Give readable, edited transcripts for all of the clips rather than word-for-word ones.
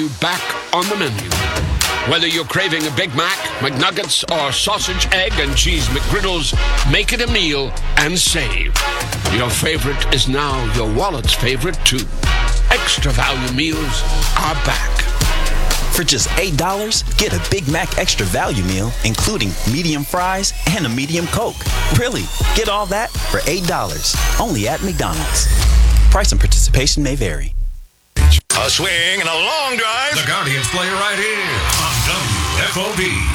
Back on the menu. Whether you're craving a Big Mac, McNuggets, or sausage, egg, and cheese McGriddles, make it a meal and save. Your favorite is now your wallet's favorite, too. Extra value meals are back. For just $8, get a Big Mac Extra Value Meal, including medium fries and a medium Coke. Really, get all that for $8, only at McDonald's. Price and participation may vary. A swing and a long drive. The Guardians play right here on WFOB.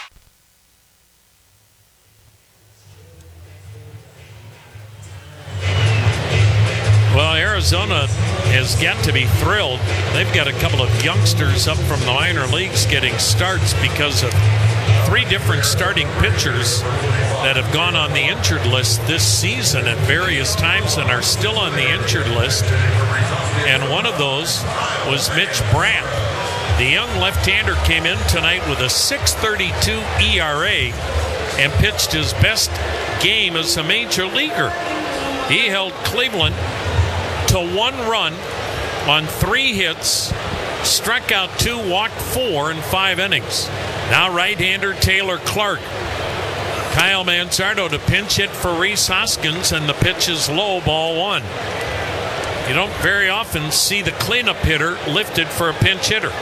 Well, Arizona has got to be thrilled. They've got a couple of youngsters up from the minor leagues getting starts because of 3 different starting pitchers that have gone on the injured list this season at various times and are still on the injured list. And one of those was Mitch Brandt. The young left-hander came in tonight with a .632 ERA and pitched his best game as a major leaguer. He held Cleveland to 1 run on 3 hits, struck out 2, walked 4 in 5 innings. Now right-hander Taylor Clark. Kyle Manzardo to pinch hit for Rhys Hoskins, and the pitch is low, ball 1. You don't very often see the cleanup hitter lifted for a pinch hitter.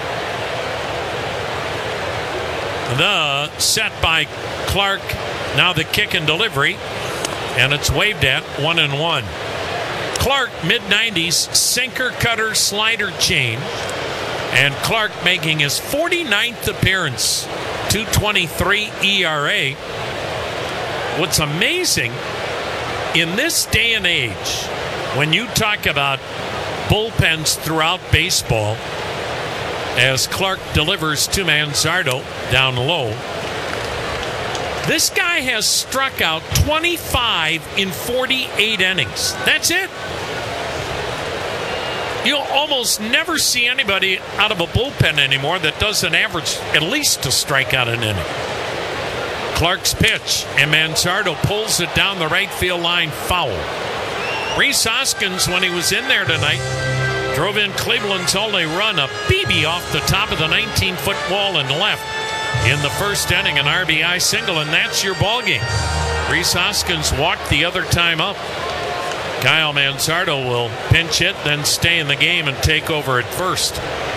The set by Clark, now the kick and delivery, and it's waved at 1-1. Clark, mid-90s, sinker, cutter, slider chain. And Clark making his 49th appearance, .223 ERA. What's amazing, in this day and age, when you talk about bullpens throughout baseball, as Clark delivers to Manzardo down low, this guy has struck out 25 in 48 innings. That's it. You'll almost never see anybody out of a bullpen anymore that doesn't average at least a strikeout an inning. Clark's pitch, and Manzardo pulls it down the right field line, foul. Rhys Hoskins, when he was in there tonight, drove in Cleveland's only run, a BB off the top of the 19-foot wall and left in the first inning, an RBI single, and that's your ball game. Rhys Hoskins walked the other time up. Kyle Manzardo will pinch hit, then stay in the game and take over at first.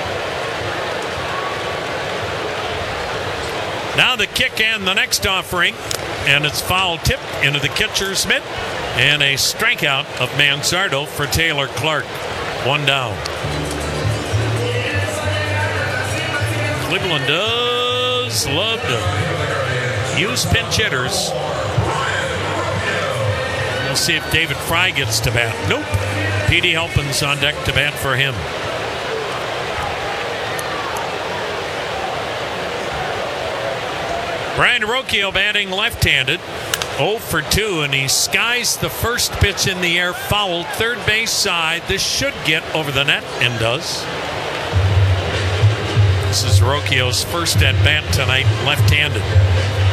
Now the kick and the next offering, and it's foul tip into the catcher's mitt, and a strikeout of Manzardo for Taylor Clark. 1 down. Cleveland does love to use pinch hitters. We'll see if David Fry gets to bat. Nope. Petey Halpin's on deck to bat for him. Brian Rocchio batting left-handed, 0 for 2, and he skies the first pitch in the air, foul, third base side. This should get over the net, and does. This is Rocchio's first at bat tonight, left-handed.